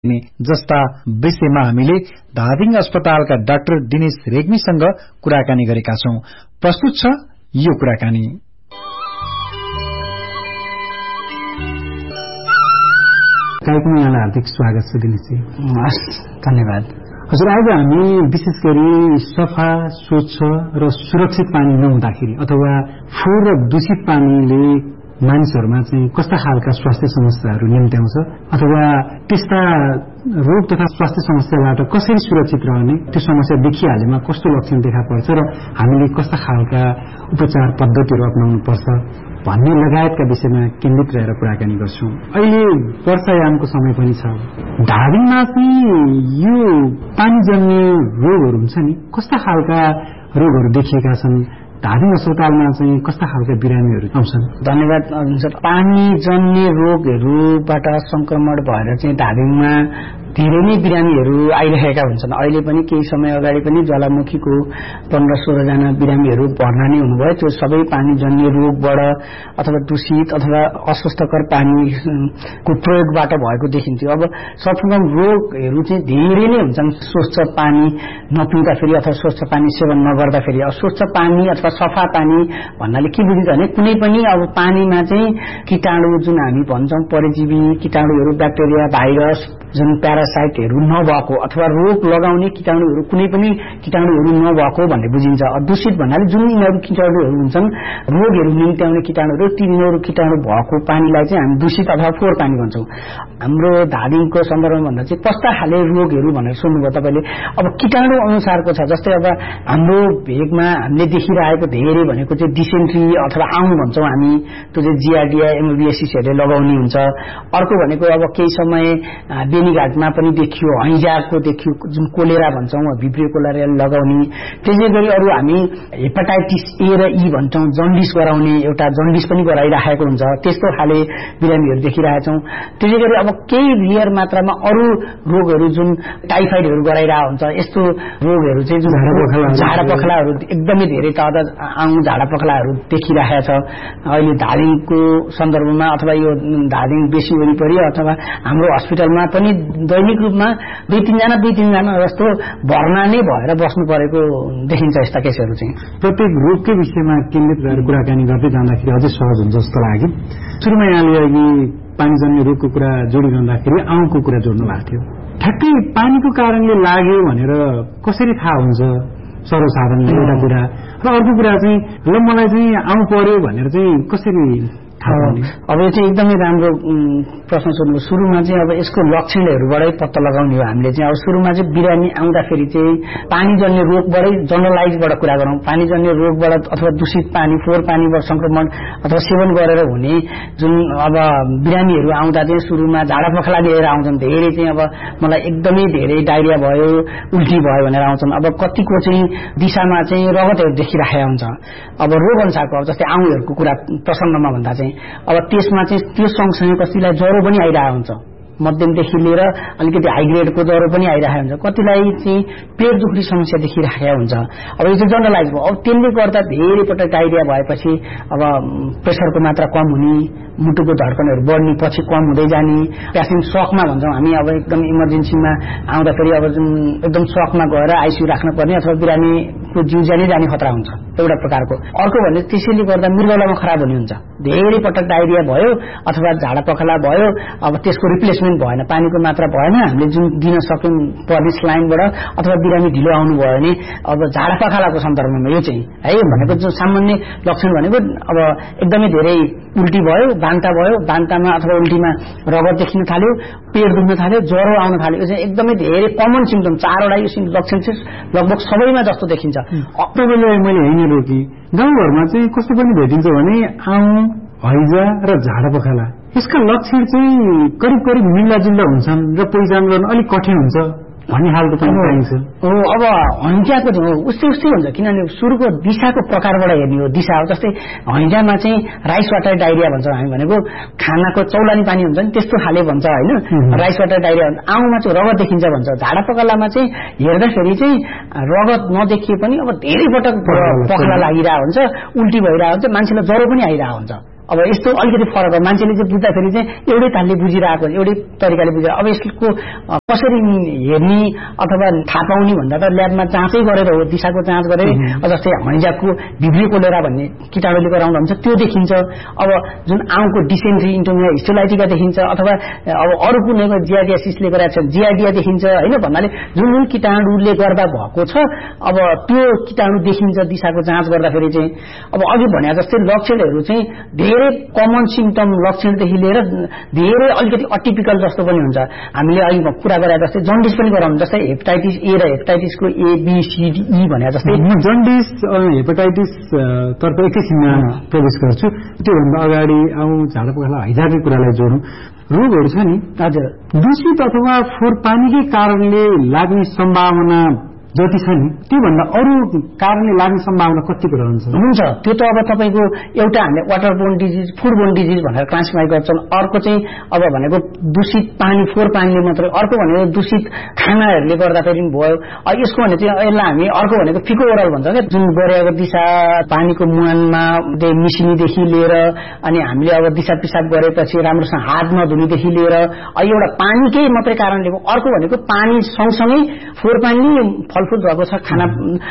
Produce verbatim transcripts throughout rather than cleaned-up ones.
जस्ता विषयमा हामीले धादिङ अस्पतालका डाक्टर दिनेश रेग्मीसँग कुराकानी गरेका छौं। प्रस्तुत छ यो कुराकानी। कार्यक्रममा यहाँलाई हार्दिक स्वागत छ दिनेशजी। धन्यवाद। हजुर, आज हामी विशेष गरी सफा, स्वच्छ र सुरक्षित पानी नहुँदाखेरि अथवा फोहोर र दूषित पानीले मानिसहरूमा चाहिँ कस्ता खालका स्वास्थ्य समस्याहरू निम्त्याउँछ अथवा त्यस्ता रोग तथा स्वास्थ्य समस्याबाट कसरी सुरक्षित रहने, त्यो समस्या देखिहालेमा कस्तो लक्षण देखा पर्छ र हामीले कस्ता खालका उपचार पद्धतिहरू अपनाउनु पर्छ भन्ने लगायतका विषयमा केन्द्रित रहेर कुराकानी गर्छौं। अहिले वर्षायामको समय पनि छ। धादिङमा चाहिँ यो पानीजन्य रोगहरू हुन्छ नि, कस्ता खालका रोगहरू देखिएका छन्? धादिङ अस्पतालमा चाहिँ कस्ता खालका बिरामीहरू आउँछन्? धन्यवाद। पानीजन्य रोगहरूबाट संक्रमण भएर चाहिँ धादिङमा धेरै नै बिरामीहरू आइरहेका हुन्छन्। अहिले पनि केही समय अगाडि पनि ज्वालामुखीको पन्ध्र सोह्र जना बिरामीहरू भर्ना नै हुनुभयो। त्यो सबै पानीजन्य रोगबाट अथवा दूषित अथवा अस्वस्थकर पानीको प्रयोगबाट भएको देखिन्थ्यो। अब सर्वप्रथम रोगहरू चाहिँ धेरै नै हुन्छन् स्वच्छ पानी नपिउँदाखेरि अथवा स्वच्छ पानी सेवन नगर्दाखेरि। अब स्वच्छ पानी अथवा सफा पानी भन्नाले के बुझिन्छ भने कुनै पनि अब पानीमा चाहिँ कीटाणु जुन हामी भन्छौं परजीवी कीटाणुहरू, ब्याक्टेरिया, भाइरस, जुन प्यारासाइटहरू नभएको अथवा रोग लगाउने कीटाणुहरू कुनै पनि कीटाणुहरू नभएको भन्ने बुझिन्छ। दूषित भन्नाले जुन यिनीहरू कीटाणुहरू हुन्छन् रोगहरू निम्त्याउने कीटाणुहरू, तिनीहरू कीटाणु भएको पानीलाई चाहिँ हामी दूषित अथवा फोहोर पानी भन्छौं। हाम्रो धादिङको सन्दर्भमा भन्दा चाहिँ कस्ता खाले रोगहरू भनेर सुन्नुभयो तपाईले। अब कीटाणु अनुसारको छ। जस्तै अब हाम्रो भेगमा हामीले देखिरहेको धेरै भनेको चाहिँ डिसेन्ट्री अथवा आउँ भन्छौं हामी, त्यो चाहिँ जिआरडिया एमओबिएसिसहरूले लगाउने हुन्छ। अर्को भनेको अब केही समय बेनीघाटमा पनि देखियो, हैजाको देखियो, जुन कोलेरा भन्छौं भिब्रियो कोलेरा लगाउने। त्यसै गरी अरू हामी हेपाटाइटिस ए र ई भन्छौं, जन्डिस गराउने, एउटा जन्डिस पनि गराइरहेको हुन्छ। त्यस्तो खाले बिरामीहरू देखिरहेका छौं। त्यसै गरी अब केही रियर मात्रामा अरू रोगहरू जुन टाइफाइडहरू गराइरहेको हुन्छ। यस्तो रोगहरू चाहिँ जुन झाडा पखलाहरू एकदमै धेरै ताजा आउँ झाडा पखलाहरू देखिरहेको छ अहिले धादिङको सन्दर्भमा अथवा यो धादिङ बेसी वरिपरि अथवा हाम्रो हस्पिटलमा पनि दैनिक रूपमा दुई तीनजना दुई तीनजना जस्तो भर्ना नै भएर बस्नु परेको देखिन्छ। यस्ता केसहरू चाहिँ प्रत्येक रोगकै विषयमा केन्द्रित गरेर कुराकानी गर्दै जाँदाखेरि अझै सहज हुन्छ जस्तो लाग्यो। सुरुमा यहाँले अघि पानीजन्य रोगको कुरा जोडिरहँदाखेरि आउँको कुरा जोड्नु भएको थियो। ठ्याक्कै पानीको कारणले लाग्यो भनेर कसरी थाहा हुन्छ सर्वसाधारणले एउटा कुरा, र अर्को कुरा चाहिँ ल मलाई चाहिँ आउँ पर्यो भनेर चाहिँ कसरी? अब यो चाहिँ एकदमै राम्रो प्रश्न सोध्नु। सुरुमा चाहिँ अब यसको लक्षणहरूबाटै पत्ता लगाउने हो हामीले चाहिँ। अब सुरुमा चाहिँ बिरामी आउँदाखेरि चाहिँ पानीजन्य रोगबाटै जनरलाइजबाट कुरा गरौँ। पानीजन्य रोगबाट अथवा दूषित पानी फोहोर पानीबाट संक्रमण अथवा सेवन गरेर हुने जुन अब बिरामीहरू आउँदा चाहिँ सुरुमा झाडा पखला लिएर आउँछन्। धेरै चाहिँ अब मलाई एकदमै धेरै डायरिया भयो, उल्टी भयो भनेर आउँछन्। अब कतिको चाहिँ दिशामा चाहिँ रगतहरू देखिरहेको हुन्छ। अब रोग अनुसारको अब जस्तै आउँहरूको कुरा प्रसङ्गमा भन्दा चाहिँ अब त्यसमा चाहिँ त्यो सँगसँगै कतिलाई ज्वरो पनि आइरहेको हुन्छ, मध्यमदेखि लिएर अलिकति हाई ग्रेडको ज्वरो पनि आइरहेको हुन्छ। कतिलाई चाहिँ पेट दुख्ने समस्या देखिरहेको हुन्छ। अब यो चाहिँ जनरलाइज भयो। अब त्यसले गर्दा धेरै पटक डायरिया भएपछि अब प्रेसरको मात्रा कम हुने, मुटुको धड्कनहरू बढ्ने, पछि कम हुँदै जाने, पेसेन्ट सकमा भन्छौँ हामी। अब एकदम इमर्जेन्सीमा आउँदाखेरि अब जुन एकदम सकमा गएर आइसियु राख्नुपर्ने अथवा बिरामीको जिउ ज्यानै जाने खतरा हुन्छ एउटा प्रकारको। अर्को भने त्यसैले गर्दा मृगौलामा खराब हुने हुन्छ। धेरै पटक डायरिया भयो अथवा झाडा पखला भयो, अब त्यसको रिप्लेसमेन्ट भएन, पानीको मात्रा भएन, हामीले जुन दिन सक्यौं पर्ने स्लाइनबाट अथवा बिरामी ढिलो आउनु भयो भने अब झाडा पखलाको सन्दर्भमा यो चाहिँ है भनेको जो सामान्य लक्षण भनेको अब एकदमै धेरै उल्टी भयो, बान्ता भयो, बान्तामा अथवा उल्टीमा रगत देखिन थाल्यो, पेट दुख्न थाल्यो, ज्वरो आउन थाल्यो। यो चाहिँ एकदमै धेरै कमन सिम्पटम। चारवटा यो लक्षण चाहिँ लगभग सबैमा जस्तो देखिन्छ। तपाईँले मैले हेर्ने कि गाउँघरमा चाहिँ कस्तो पनि भेटिन्छ भने आउँ, हैजा र झाडा पखाला, यसका लक्षण चाहिँ करिब करिब मिल्दाजुल्दा हुन्छन् र पहिचान गर्न अलिक कठिन हुन्छ भन्ने खालको पनि पाइन्छ। हो, अब हैजाको उस्तै उस्तै हुन्छ, किनभने सुरुको दिशाको प्रकारबाट हेर्ने हो। दिशा हो जस्तै हैजामा चाहिँ राइस वाटर डायरिया भन्छौँ हामी, भनेको खानाको चौलानी पानी हुन्छ नि त्यस्तो खाले भन्छ होइन, राइस वाटर डायरिया भन्छ। आउँमा चाहिँ रगत देखिन्छ भन्छ। झाडा पखालामा चाहिँ हेर्दाखेरि चाहिँ रगत नदेखिए पनि अब धेरै पटक पखला लागिरहेको हुन्छ, उल्टी भइरहेको हुन्छ, मान्छेलाई ज्वरो पनि आइरहेको हुन्छ। अब यस्तो अलिकति फरक हो मान्छेले चाहिँ बुझ्दाखेरि चाहिँ एउटै तालले बुझिरहेको एउटै तरिकाले बुझिरहेको अब यसको कसरी हेर्ने अथवा थाहा पाउने भन्दा त ल्याबमा जाँचै गरेर हो दिशाको जाँच गरेर जस्तै हैजाको भिब्रियो कोलेरा भन्ने कीटाणुले गराउँदा हुन्छ त्यो देखिन्छ अब जुन आउँको डिसेन्ट्री इन्टोमिया हिस्टोलाइटिका देखिन्छ अथवा अब अरू कुनैको जियार्डियासिसले गराएको छ जियार्डिया देखिन्छ होइन भन्नाले जुन जुन कीटाणुले गर्दा भएको छ अब त्यो कीटाणु देखिन्छ दिशाको जाँच गर्दाखेरि चाहिँ अब अघि भने जस्तै लक्षणहरू चाहिँ धेरै कमन सिम्पटम लक्षणदेखि लिएर धेरै अलिकति अटिपिकल जस्तो पनि हुन्छ हामीले अहिले कुरा गरे जस्तै जन्डिस पनि गराउनु जस्तै हेपाटाइटिस ए र हेपाटाइटिसको A B C D E भने जस्तै जन्डिस हेपाटाइटिस तर्फ एकैछिनमा प्रवेश गर्छु त्योभन्दा अगाडि आउँ झाडा पखाला हैजाकै कुरालाई जोडौँ रोगहरू छ नि हजुर दूषित अथवा फोहोर पानीकै कारणले लाग्ने सम्भावना जति छ नि त्योभन्दा अरू कारणले लाग्ने सम्भावना कतिको रहन्छ हुन्छ त्यो त अब तपाईँको एउटा हामीले water borne disease food born disease भनेर क्लासिफाई गर्छौँ अर्को चाहिँ अब भनेको दूषित पानी फोहोर पानीले मात्रै अर्को भनेको दूषित खानाहरूले गर्दाखेरि भयो यसको भने चाहिँ यसलाई हामी अर्को भनेको फिको ओरल भन्छ क्या जुन गरेको दिशा पानीको मुहानमा मिसिनीदेखि लिएर अनि हामीले अब दिशा पिसाब गरेपछि राम्रोसँग हात नधुनेदेखि लिएर एउटा पानीकै मात्रै कारणले अर्को भनेको पानी सँगसँगै फोहोर पानी फलफुल भएको छ खाना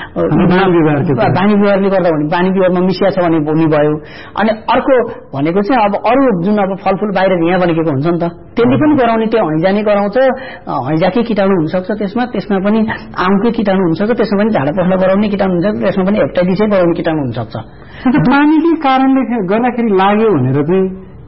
बानी व्यवहारले गर्दा भने बानी व्यवहारमा मिसिया छ भने भूमि भयो अनि अर्को भनेको चाहिँ अब अरू जुन अब फलफुल बाहिर यहाँ बनेको हुन्छ नि त त्यसले पनि गराउने त्यो हैजा नै गराउँछ हैजाकै कीटाणु हुनसक्छ त्यसमा त्यसमा पनि आउँकै कीटाणु हुनसक्छ त्यसमा पनि झाडा पखाला गराउने कीटाणु हुन्छ त्यसमा पनि हेपाटाइटिसै गराउने कीटाणु हुनसक्छ पानीकै कारणले गर्दाखेरि लाग्यो भनेर चाहिँ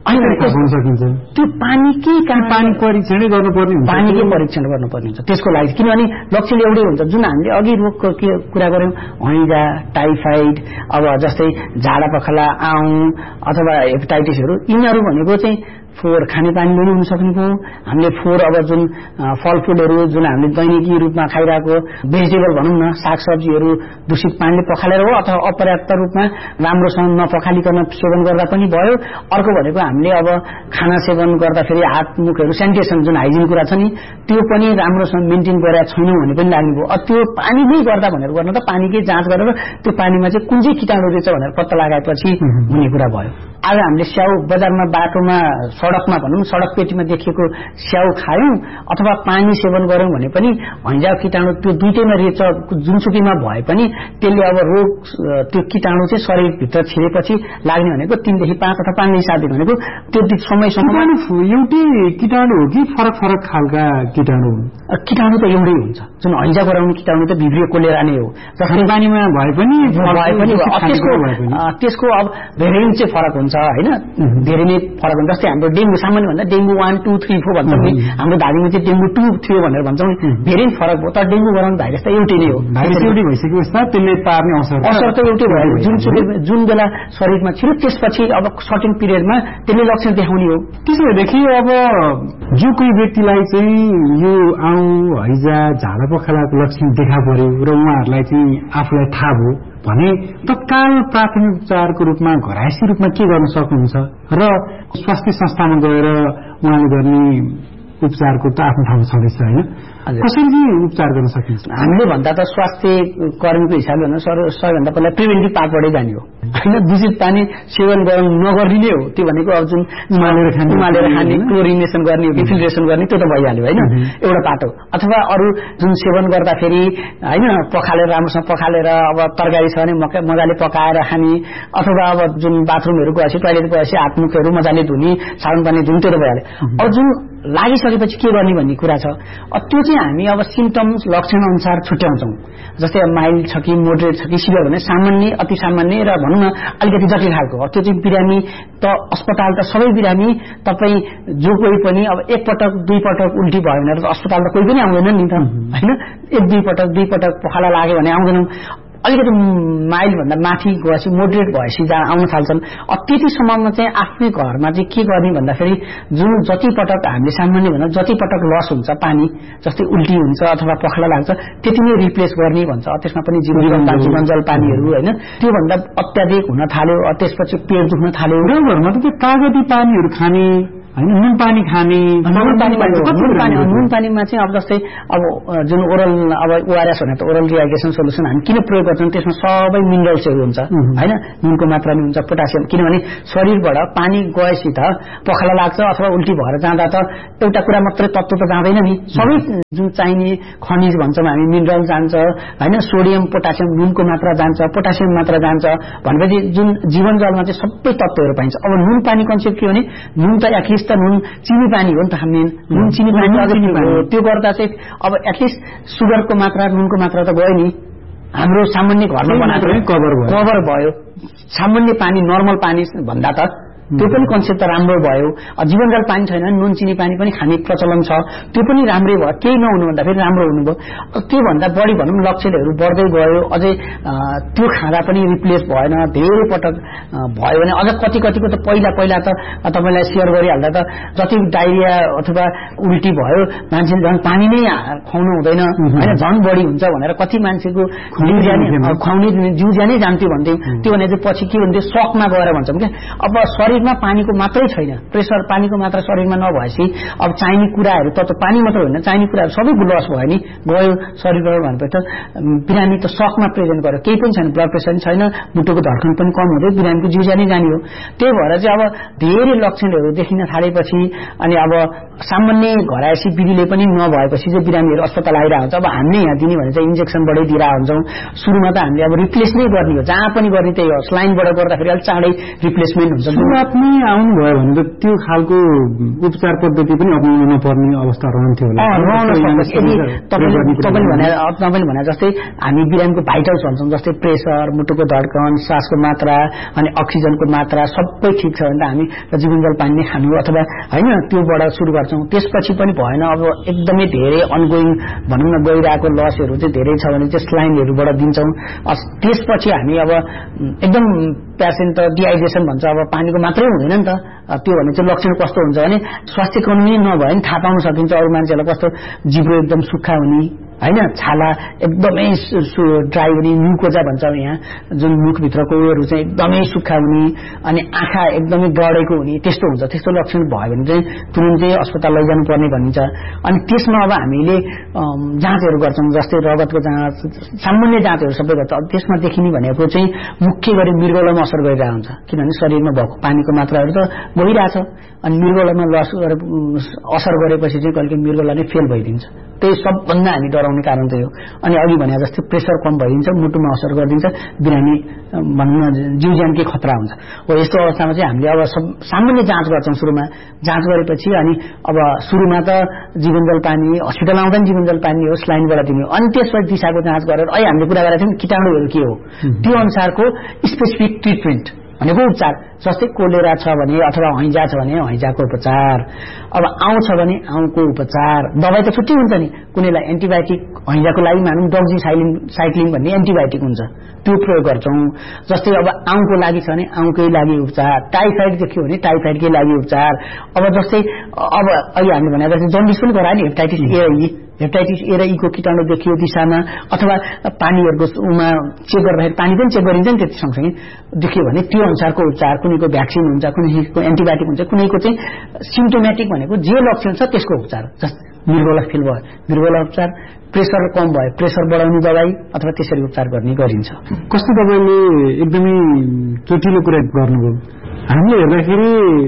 सकिन्छ त्यो पानीकै पानी परीक्षणै गर्नुपर्ने हुन्छ पानीकै परीक्षण गर्नुपर्ने हुन्छ त्यसको लागि किनभने लक्षण एउटै हुन्छ जुन हामीले अघि रोगको कुरा गर्यौं हैजा टाइफाइड अब जस्तै झाडा पखाला आउँ अथवा हेपाटाइटिसहरू यिनीहरू भनेको चाहिँ फोहोर खानेपानीले पनि हुन सक्ने भयो हामीले फोहोर अब जुन फलफुलहरू जुन हामीले दैनिकी रूपमा खाइरहेको भेजिटेबल भनौँ न सागसब्जीहरू दूषित पानीले पखालेर हो अथवा अपर्याप्त रूपमा राम्रोसँग नपखालिकन सेवन गर्दा पनि भयो अर्को भनेको हामीले अब खाना सेवन गर्दाखेरि हात मुखहरू सेनिटेसन जुन हाइजिन कुरा छ नि त्यो पनि राम्रोसँग मेन्टेन गरेका छैनौँ भने पनि लाग्ने भयो त्यो पानी नै गर्दा भनेर गर्न त पानीकै जाँच गरेर त्यो पानीमा चाहिँ कुन चाहिँ कीटाणु रहेछ भनेर पत्ता लगाएपछि हुने कुरा भयो आज हामीले स्याउ बजारमा बाटोमा सडकमा भनौँ सडक पेटीमा देखिएको स्याउ खायौं अथवा पानी सेवन गर्यौं भने पनि हैजा कीटाणु त्यो दुईटैमा रहेछ जुनसुकैमा भए पनि त्यसले अब रोग त्यो कीटाणु चाहिँ शरीरभित्र छिरेपछि लाग्ने भनेको तीनदेखि पाँच अथवा पाँचदेखि सात दिन भनेको त्यो समयसम्म एउटै कीटाणु हो कि फरक फरक खालका कीटाणु कीटाणु त एउटै हुन्छ जुन हैजा गराउने कीटाणु त भिब्रियो कोलेरा नै हो जसरी पानीमा भए पनि भए पनि त्यसको त्यसको अब भेरिएन्ट चाहिँ फरक हुन्छ हैन धेरै नै फरक हुन्छ जस्तै हाम्रो डेंगू सामान्य भन्दा dengue one two three four भन्छौँ नि हाम्रो धारीमा चाहिँ डेंगू टू थ्री भनेर भन्छौँ नि भेरिएन्ट फरक हो तर डेंगू गराउने भाइरस त एउटै नै हो भाइरस एउटै भइसकेपछि त्यसले पार्ने असर असर त एउटै भयो जुन जुन बेला शरीरमा छिरो त्यसपछि अब सर्टेन पिरियडमा त्यसले लक्षण देखाउने हो त्यसो भएदेखि अब जो कोही व्यक्तिलाई चाहिँ यो आउँ हैजा झाडा पखालाको लक्षण देखा पर्यो र उहाँहरूलाई चाहिँ आफूलाई थाहा भयो भने तत्काल प्राथमिक उपचारको रूपमा घरायसी रूपमा के गर्न सक्नुहुन्छ र स्वास्थ्य संस्थामा गएर उहाँले गर्ने उपचारको त आफ्नो ठाउँमा छँदैछ हैन कसरी उपचार गर्न सकिन्छ हामीले भन्दा त स्वास्थ्य कर्मीको हिसाबले भन्दा सबैभन्दा पहिला प्रिभेन्टिभ पार्टबाटै जाने हो हैन दूषित पानी सेवन गर्न नगर्ने नै हो त्यो भनेको अब जुन उमालेर खाने उमालेर खाने क्लोरिनेसन गर्ने हो फिल्ट्रेसन गर्ने त्यो त भइहाल्यो हैन एउटा पाटो अथवा अरू जुन सेवन गर्दाखेरि हैन पखालेर राम्रोसँग पखालेर अब तरकारी छ भने मजाले पकाएर खाने अथवा अब जुन बाथरुमहरू गएपछि टोयलेट गएपछि हात मुखहरू मजाले धुने साबुन पानी धुने त्यो त भइहाल्यो अब जुन लागिसकेपछि के गर्ने भन्ने कुरा छ त्यो चाहिँ हामी अब सिम्पटम्स लक्षण अनुसार छुट्याउँछौं जस्तै माइल्ड छ कि मोडरेट छ कि सिभियर भने सामान्य अति सामान्य र भनौँ न अलिकति जटिल खालको त्यो चाहिँ बिरामी त अस्पताल त सबै बिरामी तपाईँ जो कोही पनि अब एक पटक दुई पटक उल्टी भयो भने त अस्पताल त कोही पनि आउँदैन नि त हैन एक दुई पटक दुई पटक पखाला लाग्यो भने आउँदैनौँ अलिकति माइल्ड भन्दा माथि गएपछि मोडरेट भएपछि जहाँ आउन थाल्छन् त्यति सम्ममा चाहिँ आफ्नै घरमा चाहिँ के गर्ने भन्दाखेरि जुन जति पटक हामीले सामान्य भन्दा जति पटक लस हुन्छ पानी जस्तै उल्टी हुन्छ अथवा पखाला लाग्छ त्यति नै रिप्लेस गर्ने भन्छ त्यसमा पनि जीवन जीवनजल पानीहरू हैन त्योभन्दा अत्याधिक हुन थाल्यो त्यसपछि पेट दुख्न थाल्यो घरमा त त्यो कागती पानीहरू खाने हैन नुन पानी खाने नुन पानीमा नुन पानी नुन पानीमा चाहिँ अब जस्तै अब जुन ओरल अब ओआरएस भने त ओरल रिहाइड्रेसन सोलुसन हामी किन प्रयोग गर्छौं त्यसमा सबै मिनरल्सहरू हुन्छ हैन नुनको मात्रा नि हुन्छ पोटासियम किनभने शरीरबाट पानी गएपछि त पखाला लाग्छ अथवा उल्टी भएर जाँदा त एउटा कुरा मात्रै तत्त्व त जाँदैन नि सबै जुन चाहिने खनिज भन्छौं हामी मिनरल जान्छ हैन सोडियम पोटासियम नुनको मात्रा जान्छ पोटासियम मात्रा जान्छ भनेपछि जुन जीवन जलमा चाहिँ सबै तत्त्वहरू पाइन्छ अब नुन पानी कन्सेप्ट के हो भने नुन त एटलिस्ट त नुन चिनी पानी हो नि त हामी नुन चिनी पानी त्यो गर्दा चाहिँ अब एटलिस्ट सुगरको मात्रा नुनको मात्रा त गयो नि हाम्रो सामान्य घरमा बनाएको कभर भयो कभर भयो सामान्य पानी नर्मल पानी भन्दा त त्यो पनि कन्सेप्ट त राम्रो भयो जीवनजल पानी छैन नुन चिनी पानी पनि खाने प्रचलन छ त्यो पनि राम्रै भयो केही नहुनु भन्दा फेरि राम्रो हुनुभयो त्यो भन्दा बढी भनौं लक्षणहरू बढ्दै गयो अझै त्यो खाँदा पनि रिप्लेस भएन धेरै पटक भयो भने अझ कति कतिको त पहिला पहिला त तपाईलाई शेयर गरिहाल्दा त जति डायरिया अथवा उल्टी भयो मान्छेले झन् पानी नै खुवाउनु हुँदैन हैन झन् बढी हुन्छ भनेर कति मान्छेको जिउ ज्यानै खुवाउने जिउ ज्यानै जान्थ्यो भन्थे त्यो भने चाहिँ पछि के भन्थे सकमा गएर भन्छौं के अब शरीरमा पानीको मात्रै छैन प्रेसर पानीको मात्रा शरीरमा नभएपछि अब चाहिने कुराहरू त पानी मात्र होइन चाहिने कुराहरू सबै लस भयो नि गयो शरीरबाट भनेपछि बिरामी त सकमा प्रेजेन्ट गर्यो केही पनि छैन ब्लड प्रेसर पनि छैन मुटुको धड्कन पनि कम हुँदै बिरामीको जिउ ज्यानै जाने हो त्यही भएर चाहिँ अब धेरै लक्षणहरू देखिन थालेपछि अनि अब सामान्य घरायसी विधिले पनि नभएपछि चाहिँ बिरामीहरू अस्पताल आइरहेको हुन्छ अब हामीले यहाँ दिने भने चाहिँ इन्जेक्सनबाटै दिइरहेको हुन्छौँ सुरुमा त हामीले अब रिप्लेस नै गर्ने हो जहाँ पनि गर्ने त्यही हो स्लाइनबाट गर्दाखेरि अलिक चाँडै रिप्लेसमेन्ट हुन्छ सुरुवातमै आउनुभयो भने त त्यो खालको उपचार पद्धति पनि अप्नाउनु नपर्ने अवस्था रहन्थ्यो होला तपाईले भने तपाईले भने जस्तै हामी बिरामीको भाइटल्स भन्छौँ जस्तै प्रेसर मुटुको धड्कन श्वासको मात्रा अनि अक्सिजनको मात्रा सबै ठिक छ भने त हामी जीवनजल पानी नै खानु अथवा हैन त्योबाट सुरु गर्छौं त्यसपछि पनि भएन अब एकदमै धेरै अनगोइङ भनौं न गइरहेको लसहरू चाहिँ धेरै छ भने चाहिँ स्लाइनहरूबाट दिन्छौं त्यसपछि हामी अब एकदम पेशेन्ट त डिहाइड्रेसन भन्छ अब पानीको मात्रै हुँदैन नि त त्यो भने चाहिँ लक्षण कस्तो हुन्छ भने स्वास्थ्य कर्मी नभए नि थाहा पाउन सकिन्छ अरू मान्छेलाई कस्तो जिब्रो एकदम सुक्खा हुने हैन छाला एकदमै ड्राई हुने म्युकोजा भन्छ यहाँ जुन मुखभित्रको उयोहरू चाहिँ एकदमै सुक्खा हुने अनि आँखा एकदमै डढेको हुने त्यस्तो हुन्छ त्यस्तो लक्षण भयो भने चाहिँ तुरुन्तै अस्पताल लैजानु पर्ने भनिन्छ अनि त्यसमा अब हामीले जाँचहरू गर्छौं जस्तै रगतको जाँच सामान्य जाँचहरू सबै गर्छ त्यसमा देखिने भनेको चाहिँ मुख्य गरी मृगौलामा असर गरिरहेको हुन्छ किनभने शरीरमा भएको पानीको मात्राहरू त गइरहेछ अनि मृगौलामा लस गरे असर गरेपछि चाहिँ कहिले मृगौला नै फेल भइदिन्छ त्यही सबभन्दा हामी डराउने कारण चाहिँ हो अनि अघि भने जस्तै प्रेसर कम भइदिन्छ मुटुमा असर गरिदिन्छ बिरामी भन्न जिउ ज्यानकै खतरा हुन्छ हो यस्तो अवस्थामा चाहिँ हामीले अब सामान्य जाँच गर्छौं सुरुमा जाँच गरेपछि अनि अब सुरुमा त जीवनजल पानी हस्पिटल आउँदा नि जीवनजल पानी हो स्लाइनबाट दिने हो अनि त्यसपछि दिशाको जाँच गरेर अहिले हामीले कुरा गरेका थियौं कीटाणुहरू के हो त्यो अनुसारको स्पेसिफिक ट्रिटमेन्ट भनेको उपचार जस्तै कोलेरा छ भने अथवा हैजा छ भने हैजाको उपचार अब आउँ छ भने आउँको उपचार दबाई त छुट्टै हुन्छ नि कुनैलाई एन्टिबायोटिक हैजाको लागि मानौं डक्जी साइक्लिन भन्ने एन्टिबायोटिक हुन्छ त्यो प्रयोग गर्छौं जस्तै अब आउँको लागि छ भने आउँकै लागि उपचार टाइफाइड देखियो भने टाइफाइडकै लागि उपचार अब जस्तै अब अहिले हामीले भने जस्तै जन्डिस पनि गरायो नि हेपाटाइटिस ए र ई हेपाटाइटिस ए र ई को कीटाणु देखियो दिशामा अथवा पानीहरुको उमा चेक गर्दाखेरि पानी पनि चेक गरिन्छ नि त्यति सँगसँगै देखियो भने त्यो अनुसारको उपचार कुनैको भ्याक्सिन हुन्छ कुनैको एन्टिबायोटिक हुन्छ कुनैको चाहिँ सिम्प्टोमेटिक भनेको जे लक्षण छ त्यसको उपचार जस्तै मृगौला फेल भयो मृगौला उपचार प्रेसर कम भयो प्रेसर बढाउने दबाई अथवा त्यसरी उपचार गर्ने गरिन्छ कस्तो तपाईले एकदमै चोटिलो कुरा गर्नुभयो हामीले हेर्दाखेरि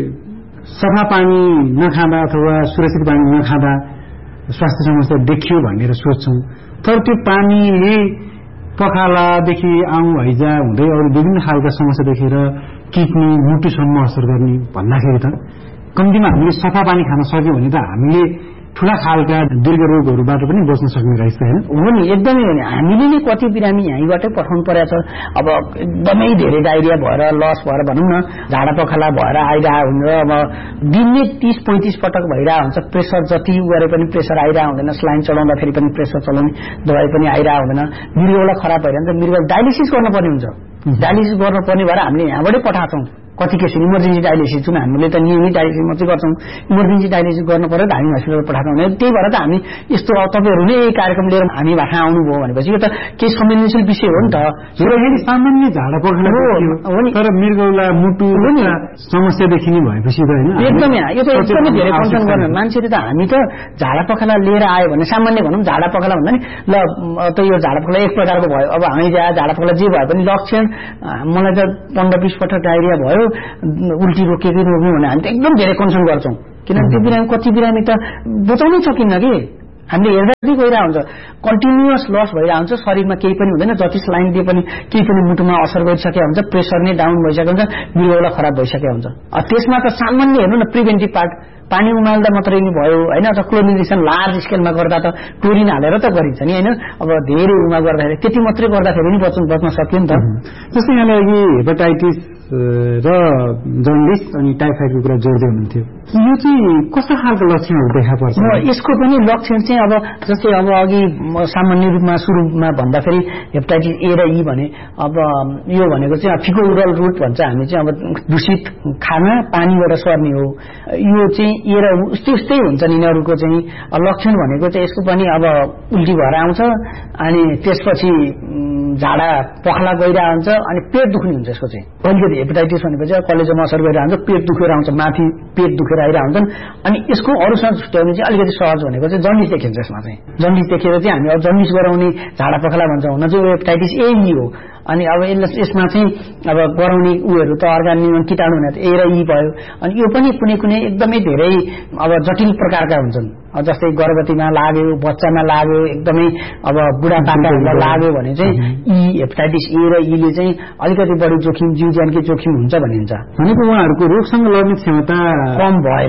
सफा पानी नखाँदा अथवा सुरक्षित पानी नखाँदा स्वास्थ्य समस्या देखियो भनेर सोच्छौं तर त्यो पानीले पखालादेखि आउँ हैजा हुँदै अरू विभिन्न खालका समस्या देखेर किडनी मुटुसम्म असर गर्ने भन्दाखेरि त कम्तीमा हामीले सफा पानी खान सक्यौं भने त हामीले ठूला खालका दीर्घ रोगहरूबाट पनि बच्न सक्ने रहेछ हैन हो नि एकदमै हो नि हामीले नै कति बिरामी यहीँबाटै पठाउनु परेछ अब एकदमै धेरै डायरिया भएर लस भएर भनौं न झाडा पखाला भएर आइरहेको हुन्छ अब दिनले तीस पैंतीस पटक भइरहेको हुन्छ प्रेसर जति गरे पनि प्रेसर आइरहेको हुँदैन स्लाइन चलाउँदाखेरि पनि प्रेसर चलाउने दबाई पनि आइरहेको हुँदैन मृगौला खराब भइरहन्छ मृगौला डायलिसिस गर्न पर्ने हुन्छ डायलिसिस गर्न पर्ने भएर हामीले यहाँबाटै पठाउँछौं कति केस इमर्जेन्सी डायलिसिस जुन हामीले त नियमित डायलिसिस मात्रै गर्छौं इमर्जेन्सी डायलिसिस गर्नु पर्यो धामी हस्पिटल पठाउनु हुने त्यही भएर त हामी यस्तो तपाईहरु नै यही कार्यक्रम लिएर हामी भाषा आउनुभयो भनेपछि यो त केही संवेदनशील विषय हो नि त जुन सामान्य झाडा पखाला हो नि तर मृगौला मुटु समस्या देखिने भएपछि त हैन एकदमै यो त एकदमै धेरै कन्सर्न गर्ने मान्छेले त हामी त झाडा पखाला लिएर आयो भने सामान्य भनौं झाडा पखाला भन्दा नि ल त यो झाडा पखाला एक प्रकारको भयो अब हामी जा झाडा पखाला जे भए पनि लक्षण मलाई त पन्ध्र बीस पटक डायरिया भयो उल्टी रोकेको रोग्नु भने हामी त एकदम धेरै कन्सर्न गर्छौं किनभने त्यो बिरामी कति बिरामी त बचाउनै सकिन्न के हामीले हेर्दा पनि गइरा हुन्छ कन्टिन्युअस लस भइरा हुन्छ शरीरमा केही पनि हुँदैन जति स्लाइन दिए पनि केही पनि मुटुमा असर गरिसकेको हुन्छ प्रेसर नै डाउन भइसकेको हुन्छ मृगौला खराब भइसकेको हुन्छ त्यसमा त सामान्य हेर्नु न प्रिभेन्टिभ पार्ट पानी उमाल्दा मात्रै नि भयो हैन अथवा क्लोरिनेसन लार्ज स्केलमा गर्दा त क्लोरिन हालेर त गरिन्छ नि हैन अब धेरै उमा गर्दाखेरि त्यति मात्रै गर्दाखेरि नि बच्न बच्न सक्यो नि त जस्तै यहाँले अघि हेपाटाइटिस र जन्डिस अनि टाइफाइडको कुरा जोड्दै हुनुहुन्थ्यो यो चाहिँ कस्तो खालको लक्षणहरू देखा पर्छ यसको पनि लक्षण चाहिँ अब जस्तै अब अघि सामान्य रूपमा सुरुमा भन्दाखेरि हेपाटाइटिस ए र ई भने अब यो भनेको चाहिँ फिको उरल रुट भन्छ हामी चाहिँ अब दूषित खाना पानीबाट सर्ने हो यो चाहिँ ए र उस्तै उस्तै हुन्छ नि यिनीहरूको चाहिँ लक्षण भनेको चाहिँ यसको पनि अब उल्टी भएर आउँछ अनि त्यसपछि झाडा पखाला गइरहेको हुन्छ अनि पेट दुख्ने हुन्छ यसको चाहिँ अलिकति हेपाटाइटिस भनेपछि कलेजोमा असर गरिरहेको हुन्छ पेट दुखेर आउँछ माथि पेट दुखेर आइरहेको हुन्छन् अनि यसको अरूसँग छुट्याउने चाहिँ अलिकति सहज भनेको चाहिँ जन्डिस देखिन्छ यसमा चाहिँ जन्डिस देखेर चाहिँ हामी अब जन्डिस गराउने झाडा पखाला भन्छ हुन चाहिँ हेपाटाइटिस ए हो अनि अब यसमा चाहिँ अब गराउने उहरू त अर्गानिजम कीटाणु हुने ए र ई भयो अनि यो पनि कुनै कुनै एकदमै धेरै अब जटिल प्रकारका हुन्छन् जस्तै गर्भवतीमा लाग्यो बच्चामा लाग्यो एकदमै अब बुढापाकाहरूलाई लाग्यो भने चाहिँ ई हेपाटाइटिस ए र ईले चाहिँ अलिकति बढी जोखिम जीव ज्यानकै जोखिम हुन्छ भनिन्छ भनेको उहाँहरूको रोगसँग लड्ने क्षमता कम भएर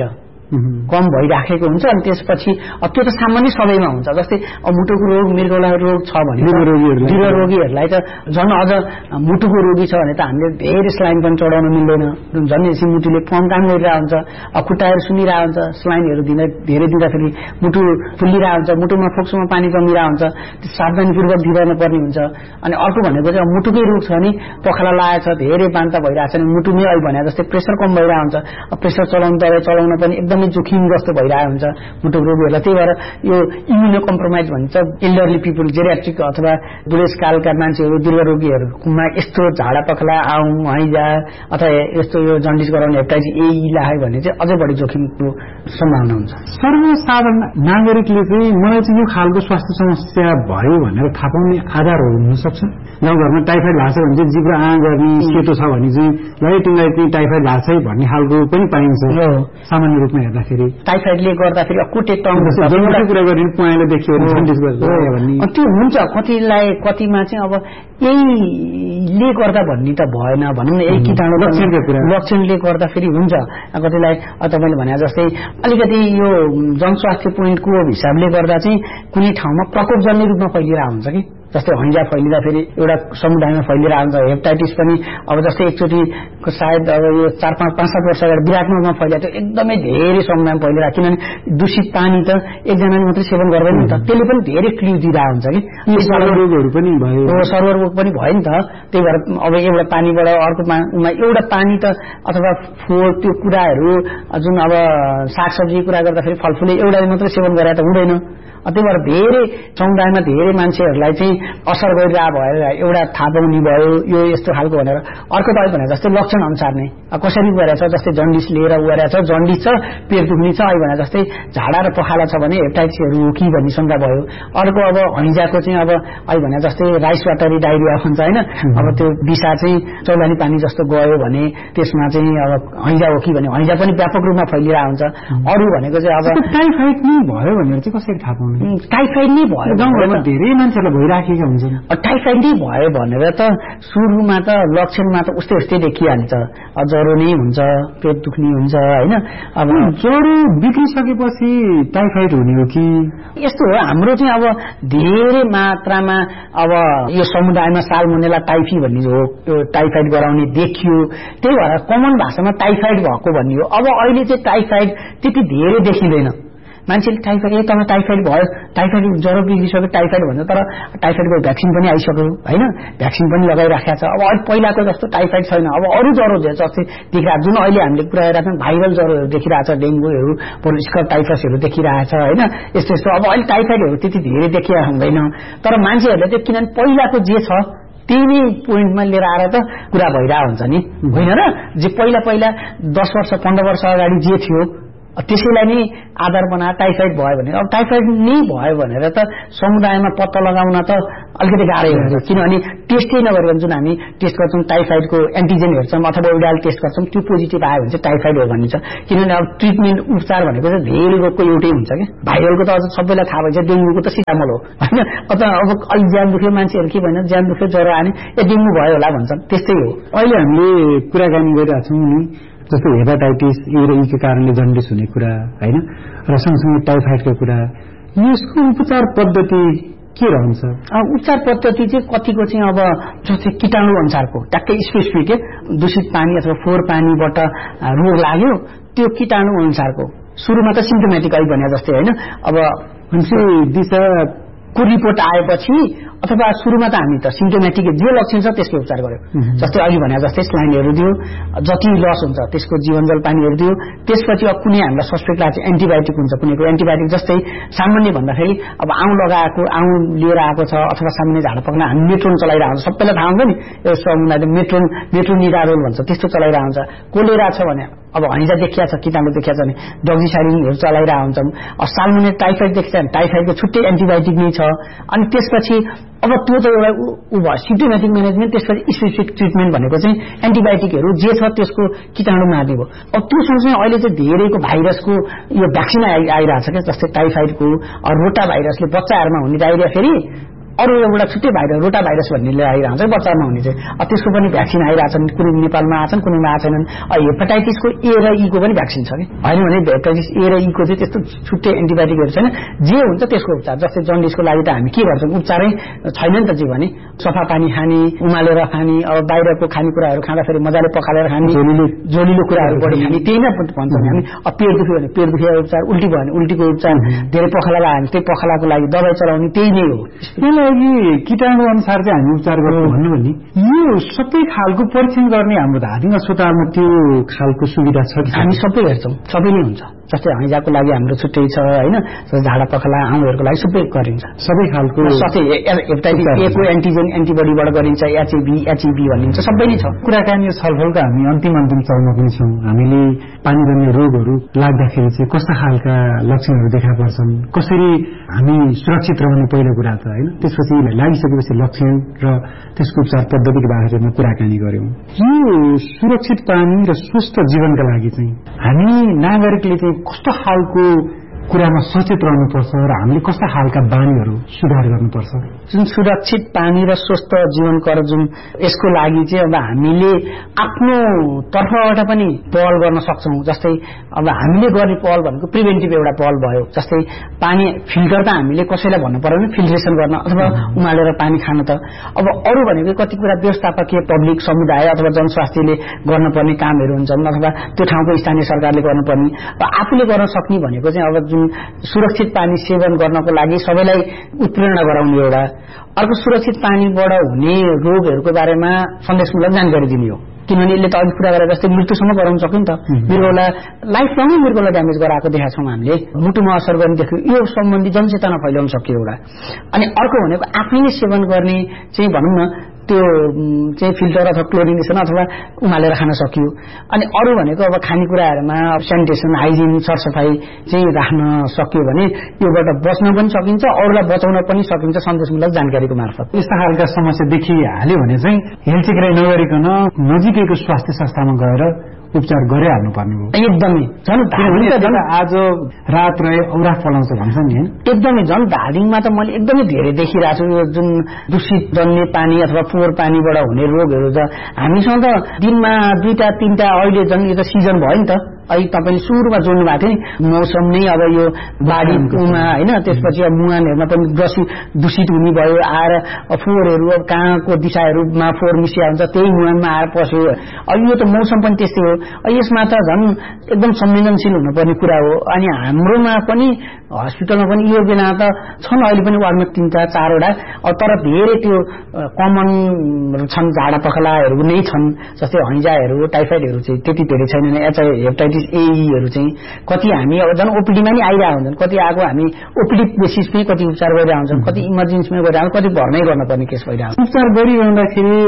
कम भइराखेको हुन्छ अनि त्यसपछि त्यो त सामान्य सबैमा हुन्छ जस्तै मुटुको रोग मृगौला रोग छ भने दृढ रोगीहरूलाई त झन् अझ मुटुको रोगी छ भने त हामीले धेरै स्लाइन पनि चढाउन मिल्दैन झन् यसरी मुटुले कम काम गरिरहेको हुन्छ खुट्टाहरू सुनिरहेको हुन्छ स्लाइनहरू दिन धेरै दिँदाखेरि मुटु फुलिरहेको हुन्छ मुटुमा फोक्सोमा पानी कमिरहेको हुन्छ सावधानीपूर्वक दिइरहनु पर्ने हुन्छ अनि अर्को भनेको चाहिँ मुटुकै रोग छ भने पखाला लागेको छ धेरै बान्ता भइरहेको छ भने मुटुमै अहिले भने जस्तै प्रेसर कम भइरहेको हुन्छ प्रेसर चलाउनु दबाई चलाउन पनि एकदमै जोखिम जस्तो भइरहेको हुन्छ मुटुको रोगीहरूलाई त्यही भएर यो इम्युनो कम्प्रोमाइज भन्छ एल्डरली पिपुल जेरियाट्रिक अथवा बुढेसकालका मान्छेहरू दीर्घ रोगीहरूमा यस्तो झाडा पखाला आउँ हैजा अथवा यस्तो यो जन्डिस गराउने हेपाटाइटिस ए ई लाग्यो भने चाहिँ अझै बढी जोखिमको सम्भावना हुन्छ सर्वसाधारण नागरिकले चाहिँ मलाई चाहिँ यो खालको स्वास्थ्य समस्या भयो भनेर थाहा पाउने आधारहरू हुन सक्छ गाउँघरमा टाइफाइड भएको छ भने चाहिँ जिब्रो आँ गर्ने सेतो छ भने चाहिँ ल तिमीलाई चाहिँ टाइफाइड भएको छ भन्ने खालको पनि पाइन्छ सामान्य रूपमा हेर्दाखेरि टाइफाइडले गर्दाखेरि कुटे टङ कुरा गर्ने पुवाले देखियो भने त्यो हुन्छ कतिलाई कतिमा चाहिँ अब यहीले गर्दा भन्ने त भएन भनौँ न यही कीटाणु लक्षणले गर्दाखेरि हुन्छ कतिलाई तपाईँले भने जस्तै अलिकति यो जनस्वास्थ्य पोइन्टको हिसाबले गर्दा चाहिँ कुनै ठाउँमा प्रकोपजन्य रूपमा फैलिरहेको हुन्छ कि जस्तै हैजा फैलिँदा फेरि एउटा समुदायमा फैलिरहेको हुन्छ हेपाटाइटिस पनि अब जस्तै एकचोटि सायद अब यो चार पाँच पाँच सात वर्ष अगाडि विराटनगरमा फैलिएको थियो एकदमै धेरै समुदायमा फैलिरहेको किनभने दूषित पानी त एकजनाले मात्रै सेवन गर्दैन नि त त्यसले पनि धेरै क्ल्यु दिइरहेको हुन्छ कि रोगहरू पनि भयो सर्वर रोग पनि भयो नि त त्यही भएर अब एउटा पानीबाट अर्कोमा एउटा पानी त अथवा फोहोर त्यो कुराहरू जुन अब सागसब्जी कुरा गर्दाखेरि फलफुलै एउटाले मात्रै सेवन गरेर त हुँदैन त्यही भएर धेरै समुदायमा धेरै मान्छेहरूलाई चाहिँ असर गरिरहेको भएर एउटा थाहा पाउने भयो यो यस्तो खालको भनेर अर्को त भने जस्तै लक्षण अनुसार नै कसरी गरेछ जस्तै जन्डिस लिएर गरेछ जन्डिस छ पेट दुख्ने छ अहिले भने जस्तै झाडा र पखाला छ भने हेपाटाइटिसहरू हो कि भन्ने शंका भयो अर्को अब हैजाको चाहिँ अब अहिले भने जस्तै राइस वाटरी डायरिया भन्छ हैन अब त्यो दिशा चाहिँ चौलानी पानी जस्तो गयो भने त्यसमा चाहिँ अब हैजा हो कि भने हैजा पनि व्यापक रूपमा फैलिरहेको हुन्छ अरू भनेको चाहिँ अब टाइफाइड नै भयो भनेर चाहिँ कसरी थाहा पाउनु टाइफाइड नै भयो गाउँघरमा धेरै मान्छेलाई भइराखेका हुन्छन् टाइफाइड नै भयो भनेर त सुरुमा त लक्षणमा त उस्तै उस्तै देखिहाल्छ ज्वरो नै हुन्छ पेट दुख्ने हुन्छ हैन अब ज्वरो बिग्रिसकेपछि टाइफाइड हुने हो कि यस्तो हो हाम्रो चाहिँ अब धेरै मात्रामा अब यो समुदायमा साल्मोनेला टाइफी भन्ने हो यो टाइफाइड गराउने देखियो त्यही भएर कमन भाषामा टाइफाइड भएको भन्ने हो अब अहिले चाहिँ टाइफाइड त्यति धेरै देखिँदैन मान्छेले टाइफाइड ए तपाईँ टाइफाइड भयो टाइफाइड ज्वरो बिग्रिसक्यो टाइफाइड भन्छ तर टाइफाइडको भ्याक्सिन पनि आइसक्यो होइन भ्याक्सिन पनि लगाइराखेको छ अब अहिले पहिलाको जस्तो टाइफाइड छैन अब अरू ज्वरो जस्तै देखिरहेको जुन अहिले हामीले कुरा गरिरहेको छौँ भाइरल ज्वरोहरू देखिरहेको छ डेङ्गुहरू स्कब टाइफसहरू देखिरहेको छ होइन यस्तो यस्तो अब अहिले टाइफाइडहरू त्यति धेरै देखिया हुँदैन तर मान्छेहरूले चाहिँ किनभने पहिलाको जे छ त्यही नै पोइन्टमा लिएर आएर त कुरा भइरहेको हुन्छ नि होइन र जे पहिला पहिला दस वर्ष पन्ध्र वर्ष अगाडि जे थियो त्यसैलाई नै आधार बनाएर टाइफाइड भयो भने अब टाइफाइड नै भयो भनेर त समुदायमा पत्ता लगाउन त अलिकति गाह्रै हुन्छ किनभने टेस्टै नगरेर जुन हामी टेस्ट गर्छौँ टाइफाइडको एन्टिजेन हेर्छौँ अथवा उडाल टेस्ट गर्छौँ त्यो पोजिटिभ आयो भने चाहिँ टाइफाइड हो भनिन्छ किनभने अब ट्रिटमेन्ट उपचार भनेको चाहिँ धेरै रोगको एउटै हुन्छ कि भाइरलको त अझ सबैलाई थाहा भन्छ डेङ्गुको त सिटामोल हो होइन अथवा अब अलिक ज्यान दुख्यो मान्छेहरू के भन्छ ज्यान दुख्यो ज्वरो आने ए डेङ्गु भयो होला भन्छन् त्यस्तै हो अहिले हामीले कुराकानी गरिरहेको छौँ नि जस्तो हेपाटाइटिस ए र ईको कारणले जन्डिस हुने कुरा होइन र सँगसँगै टाइफाइडको कुरा यसको उपचार पद्धति के रहन्छ उपचार पद्धति चाहिँ कतिको चाहिँ अब जस्तै कीटाणु अनुसारको ट्याक्कै स्पेसिफिक दूषित पानी अथवा फोहोर पानीबाट रोग लाग्यो त्यो कीटाणु अनुसारको सुरुमा त सिम्टोमेटिक आई भने जस्तै होइन अब मान्छे दिशा को रिपोर्ट आएपछि अथवा सुरुमा त हामी त सिम्टोमेटिक जे लक्षण छ त्यसको उपचार गर्यो जस्तै अघि भने जस्तै स्लाइनहरू दियो जति लस हुन्छ त्यसको जीवनजल पानीहरू दियो त्यसपछि अब कुनै हामीलाई सस्पेक्ट लाग्छ एन्टिबायोटिक हुन्छ कुनैको एन्टिबायोटिक जस्तै सामान्य भन्दाखेरि अब आउँ लगाएको आउँ लिएर आएको छ अथवा सामान्य झाडा पक्न हामी मेट्रोन चलाइरहेको हुन्छ सबैलाई थाहा हुन्छ नि यो समुदायले मेट्रोन मेट्रोनिडारोल भन्छ त्यस्तो चलाइरहेको हुन्छ कोलेरा छ भने अब हैजा देखिया छ कीटाणु देखिया छ भने डक्सिसाइक्लिनहरू चलाइरहेको हुन्छौँ अब साल्मोनेला टाइफाइड देखिन्छ भने टाइफाइडको छुट्टै एन्टिबायोटिक नै छ अनि त्यसपछि अब त्यो त एउटा उ भयो सिम्टोमेटिक म्यानेजमेन्ट त्यसपछि स्पेसिफिक ट्रिटमेन्ट भनेको चाहिँ एन्टिबायोटिकहरू जे छ त्यसको कीटाणु मार्ने भयो अब त्यो सँगसँगै अहिले चाहिँ धेरैको भाइरसको यो भ्याक्सिन आइरहेको छ क्या जस्तै टाइफाइडको रोटा भाइरसले बच्चाहरूमा हुने डायरिया फेरि अरू एउटा छुट्टै भाइरस रोटा भाइरस भन्ने आइरहन्छ बच्चामा हुने चाहिँ त्यसको पनि भ्याक्सिन आइरहेछन् कुनै नेपालमा आछन् कुनैमा आएनन् हेपाटाइटिसको ए र ईको पनि भ्याक्सिन छ कि होइन भने हेपाटाइटिस ए र ईको चाहिँ त्यस्तो छुट्टै एन्टिबायोटिकहरू छैन जे हुन्छ त्यसको उपचार जस्तै जन्डिसको लागि त हामी के गर्छौँ उपचारै छैन नि त जे भने सफा पानी खाने उमालेर खाने अब बाहिरको खानेकुराहरू खाँदाखेरि मजाले पखालेर खाने जोलिलो कुराहरू बढी खाने त्यही नै भन्छौँ हामी अब पेट दुख्यो भने पेट दुखेको उपचार उल्टी भयो भने उल्टीको उपचार धेरै पखाला लाग्यो भने त्यही पखालाको लागि दबाई चलाउने त्यही नै हो कीटाणु अनुसार चाहिँ हामी उपचार गर्छौँ भन्नु भने यो सबै खालको परीक्षण गर्ने हाम्रो धादिङ अस्पतालमा त्यो खालको सुविधा छ कि हामी सबै हेर्छौँ सबै नै हुन्छ जस्तै हैजाको लागि हाम्रो छुट्टै छ होइन झाडा पखाला आउँहरूको लागि सबै गरिन्छ सबै खालको सबै हेपाटाइटिस ए को एन्टिजेन एन्टिबडीबाट गरिन्छ एचआइभी एचआइभी भनिन्छ सबै नै छ कुराकानी छलफलका हामी अन्तिम अन्तिम चरणमा पनि छौँ हामीले पानीजन्य रोगहरू लाग्दाखेरि चाहिँ कस्ता खालका लक्षणहरू देखा पर्छन् कसरी हामी सुरक्षित रहने पहिलो कुरा त होइन त्यसपछि लागिसकेपछि लक्षण र त्यसको उपचार पद्धतिको बारेमा कुराकानी गर्यौं यो सुरक्षित पानी र स्वस्थ जीवनका लागि चाहिँ हामी नागरिकले चाहिँ कस्तो खालको कुरामा सचेत रहनुपर्छ र हामीले कस्ता खालका बानीहरू सुधार गर्नुपर्छ जुन सुरक्षित पानी र स्वस्थ जीवन कर जुन यसको लागि चाहिँ अब हामीले आफ्नो तर्फबाट पनि पहल गर्न सक्छौं जस्तै अब हामीले गर्ने पहल भनेको प्रिभेन्टिभ एउटा पहल भयो जस्तै पानी फिल्टर त हामीले कसैलाई भन्नु पर्दैन फिल्ट्रेसन गर्न अथवा उमालेर पानी खान त अब अरू भनेको कति कुरा व्यवस्थापकीय पब्लिक समुदाय अथवा जनस्वास्थ्यले गर्नुपर्ने कामहरू हुन्छन् अथवा त्यो ठाउँको स्थानीय सरकारले गर्नुपर्ने र आफूले गर्न सक्ने भनेको चाहिँ अब सुरक्षित पानी सेवन गर्नको लागि सबैलाई उत्प्रेरणा गराउने एउटा अर्को सुरक्षित पानीबाट हुने रोगहरूको बारेमा सन्देशमूलक जानकारी दिने हो किनभने यसले त अघि कुरा गरेर जस्तै मृत्युसम्म गराउन सक्यो नि त मृगौला लाइफ लङै मृगौला ड्यामेज गराएको देखाएको छौँ हामीले मुटुमा असर गर्ने देख्यो यो सम्बन्धी जनचेतना फैलाउन सक्यो एउटा अनि अर्को भनेको आफैले सेवन गर्ने चाहिँ भनौँ न त्यो चाहिँ फिल्टर अथवा क्लोरिनेसन अथवा उमालेर खान सकियो अनि अरू भनेको अब खानेकुराहरूमा सेनिटेसन हाइजिन सरसफाई चाहिँ राख्न सकियो भने योबाट बच्न पनि सकिन्छ अरूलाई बचाउन पनि सकिन्छ सन्देशमूलक जानकारीको मार्फत यस्ता खालका समस्या देखिहाल्यो भने चाहिँ हेलचेक्राइ नगरिकन नजिकैको स्वास्थ्य संस्थामा गएर उपचार गरिहाल्नु पर्ने हो एकदमै झन् झन् आज रात रहे औरा फलाउँछ भन्छ नि एकदमै झन् धादिङमा त मैले एकदमै धेरै देखिरहेको छु यो जुन दूषित जन्ने पानी अथवा फोहोर पानीबाट हुने रोगहरू त हामीसँग त दिनमा दुईटा तीनटा अहिले झन् यो त सिजन भयो नि त अहिले तपाईँले सुरुमा जोड्नु भएको थियो नि मौसम नै अब यो बाढीमा होइन त्यसपछि अब मुहानहरूमा पनि ग्रसी दूषित हुने भयो आएर फोहोरहरू अब कहाँको दिशाहरूमा फोहोर मिसिया हुन्छ त्यही मुहानमा आएर पस्यो अब यो त मौसम पनि त्यस्तै हो यसमा त झन् एकदम संवेदनशील हुनुपर्ने कुरा हो अनि हाम्रोमा पनि हस्पिटलमा पनि यो बेला त छन् अहिले पनि वार्डमा तीनटा चारवटा तर धेरै त्यो कमन छन् झाडा पखलाहरू नै छन् जस्तै हैजाहरू टाइफाइडहरू चाहिँ त्यति धेरै छैनन् एचआई हेपाटाइटिस एईहरू चाहिँ कति हामी अब झन् ओपीडीमा नि आइरहेको हुन्छन् कति आएको हामी ओपीडी बेसिसमै कति उपचार गरिरहेको हुन्छन् कति इमर्जेन्सीमा गरिरहेको कति भर्नै गर्नुपर्ने केस भइरहेको उपचार गरिरहँदाखेरि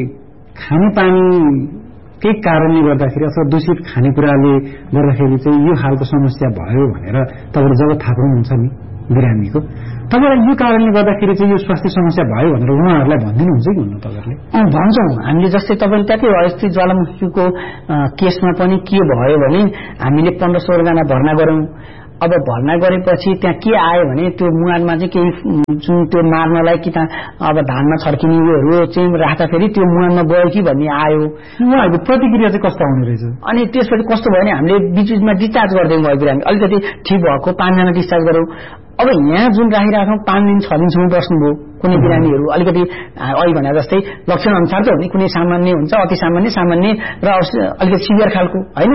खानेपानी केही कारणले गर्दाखेरि अथवा दूषित खानेकुराले गर्दाखेरि चाहिँ यो खालको समस्या भयो भनेर तपाईँले जब थाहा पाउनुहुन्छ नि बिरामीको तपाईँलाई यो कारणले गर्दाखेरि चाहिँ यो स्वास्थ्य समस्या भयो भनेर उहाँहरूलाई भनिदिनुहुन्छ कि भन्नु तपाईँहरूले भन्छौँ हामीले जस्तै तपाईँले ट्याक्कै अस्ति ज्वालामुखीको केसमा पनि के भयो भने हामीले पन्ध्र सोह्रजना भर्ना गरौँ अब भर्ना गरेपछि त्यहाँ के आयो भने त्यो मुहानमा चाहिँ केही जुन त्यो मार्नलाई कि अब धानमा छर्किने उयोहरू चाहिँ राख्दाखेरि त्यो मुहानमा गयो कि भन्ने आयो उहाँहरूको प्रतिक्रिया चाहिँ कस्तो आउने रहेछ अनि त्यसपछि कस्तो भयो भने हामीले बिचबिचमा डिस्चार्ज गर्दै गयो बिरामी अलिकति ठिक भएको पाँचजना डिस्चार्ज गरौँ अब यहाँ जुन राखिराखौँ पाँच दिन छ दिनसम्म बस्नुभयो कुनै बिरामीहरू अलिकति अहिले भने जस्तै लक्षण अनुसार त हो नि कुनै सामान्य हुन्छ अति सामान्य सामान्य र अलिकति सिभियर खालको होइन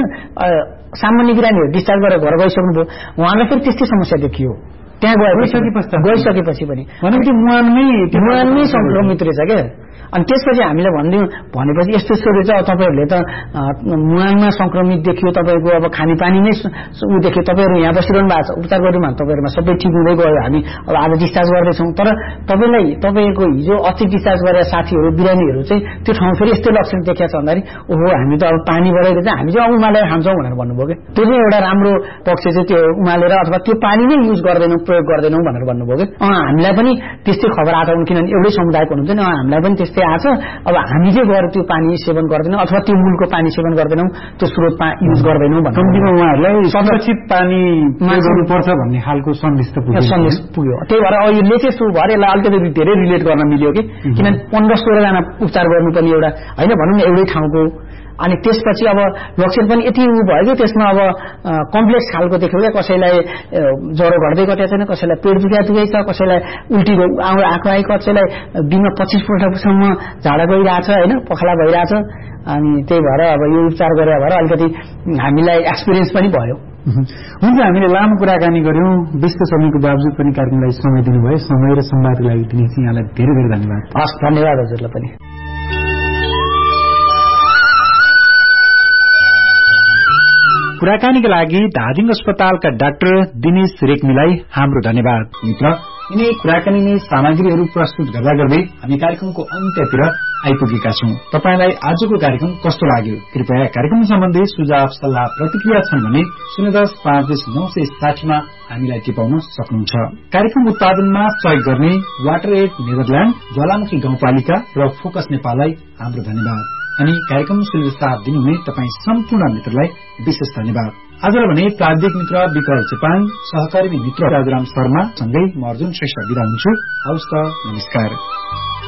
सामान्य बिरामीहरू डिस्चार्ज गरेर घर गइसक्नुभयो उहाँलाई फेरि त्यस्तै समस्या देखियो त्यहाँ गइसकेपछि गइसकेपछि पनि भनेपछि मुहानमै मुहानमै संक्रमित रहेछ क्या अनि त्यसपछि हामीले भनिदिउँ भनेपछि यस्तो यस्तो रहेछ तपाईँहरूले त मुहानमा संक्रमित देखियो तपाईँको अब खानेपानी नै ऊ देखियो तपाईँहरू यहाँ बसिरहनु भएको छ उपचार गर्नुमा तपाईँहरूमा सबै ठिक हुँदै गयो हामी अब आज डिस्चार्ज गर्दैछौँ तर तपाईँलाई तपाईँको हिजो अस्ति डिस्चार्ज गरेर साथीहरू बिरामीहरू चाहिँ त्यो ठाउँ फेरि यस्तै लक्षण देखिया छ भन्दाखेरि ओहो हामी त अब पानी बढाइदिएर चाहिँ हामी चाहिँ अब उमालेर खान्छौँ भनेर भन्नुभयो क्या त्यो चाहिँ एउटा राम्रो पक्ष चाहिँ त्यो उमालेर अथवा त्यो पानी नै युज गर्दैनौँ प्रयोग गर्दैनौँ भनेर भन्नुभयो कि हामीलाई पनि त्यस्तै खबर आएको हुन् किनभने एउटै समुदायको हुनुहुन्छ नि हामीलाई पनि त्यस्तै आछ अब हामी चाहिँ गएर त्यो पानी सेवन गर्दैनौँ अथवा त्यो मूलको पानी सेवन गर्दैनौँ त्यो स्रोत युज गर्दैनौँ भन्ने कम्तीमा उहाँहरूलाई संरक्षित पानी गर्नुपर्छ भन्ने खालको सन्देश त पुग्यो सन्देश पुग्यो त्यही भएर यो लेटेस्ट भएर यसलाई अलिकति धेरै रिलेट गर्न मिल्यो कि किनभने पन्ध्र सोह्रजना उपचार गर्नुपर्ने एउटा होइन भनौँ न एउटै ठाउँको अनि त्यसपछि अब लक्षण पनि यति उ भयो कि त्यसमा अब कम्प्लेक्स खालको देख्यो क्या कसैलाई ज्वरो घट्दै घटेको छैन कसैलाई पेट दुखा दुखै छ कसैलाई उल्टी आँखा आइ कसैलाई दिनमा पच्चिस पल्टसम्म झाडा गइरहेछ होइन पखला भइरहेछ अनि त्यही भएर अब यो उपचार गरे भएर अलिकति हामीलाई एक्सपिरियन्स पनि भयो हुन्छ हामीले लामो कुराकानी गर्यौं व्यस्त समयको बावजुद पनि कार्यक्रमलाई समय दिनुभयो समय र संवादको लागि दिनेश यहाँलाई धेरै धेरै धन्यवाद हस् धन्यवाद हजुरलाई पनि कुराकानीका लागि धादिङ अस्पतालका डाक्टर दिनेश रेग्मीलाई हाम्रो धन्यवाद मित्र यिनै कुराकानी सामग्रीहरू प्रस्तुत गर्दा गर्दै हामी कार्यक्रमको अन्त्यतिर आइपुगेका छौं तपाईलाई आजको कार्यक्रम कस्तो लाग्यो कृपया कार्यक्रम सम्बन्धी सुझाव सल्लाह प्रतिक्रिया छन् भने शून्य दस पाँच नौ सय साठी मा हामीलाई टिपाउन सक्नुहुन्छ कार्यक्रम उत्पादनमा सहयोग गर्ने वाटर एड नेदरल्याण्ड ज्वालामुखी गाउँपालिका र फोकस नेपाललाई हाम्रो धन्यवाद अनि कार्यक्रम सुनिने साथ दिनुहुने तपाई सम्पूर्ण मित्रलाई विशेष धन्यवाद आजलाई भने प्राविधिक मित्र विकल चेपाङ सहकारी मित्र राजाराम शर्मा सँगै म अर्जुन श्रेष्ठ बिदा हुन्छु हवस् त नमस्कार।